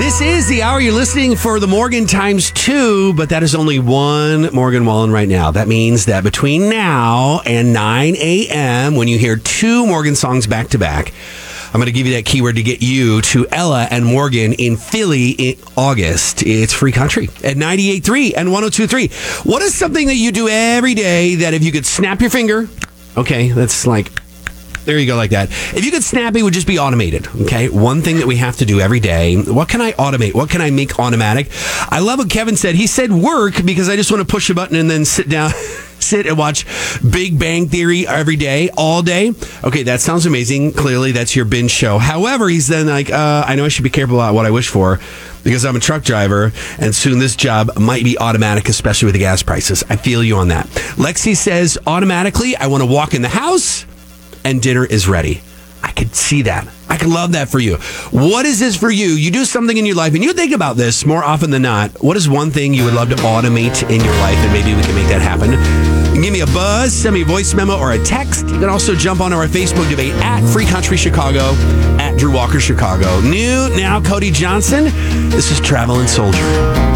This is the hour you're listening for the Morgan times 2, but that is only one Morgan Wallen right now. That means that between now and 9 a.m., when you hear 2 Morgan songs back to back, I'm going to give you that keyword to get you to Ella and Morgan in Philly in August. It's Free Country at 98.3 and 102.3. What is something that you do every day that if you could snap your finger, okay, that's like... There you go, like that. If you could snap, it would just be automated, okay? One thing that we have to do every day. What can I automate? What can I make automatic? I love what Kevin said. He said work because I just want to push a button and then sit down, sit and watch Big Bang Theory every day, all day. Okay, that sounds amazing. Clearly, that's your binge show. However, he's then like, I know I should be careful about what I wish for because I'm a truck driver and soon this job might be automatic, especially with the gas prices. I feel you on that. Lexi says, automatically, I want to walk in the house and dinner is ready. I could see that. I could love that for you. What is this for you? You do something in your life and you think about this more often than not. What is one thing you would love to automate in your life and maybe we can make that happen? You can give me a buzz, send me a voice memo or a text. You can also jump onto our Facebook debate at Free Country Chicago, at Drew Walker Chicago. New now, Cody Johnson. This is Traveling Soldier.